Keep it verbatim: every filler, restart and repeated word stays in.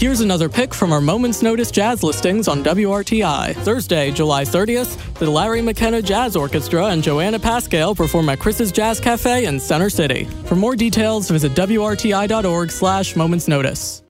Here's another pick from our Moments Notice jazz listings on W R T I. Thursday, July thirtieth, the Larry McKenna Jazz Orchestra and Joanna Pascal perform at Chris's Jazz Cafe in Center City. For more details, visit W R T I dot org slash Moments Notice.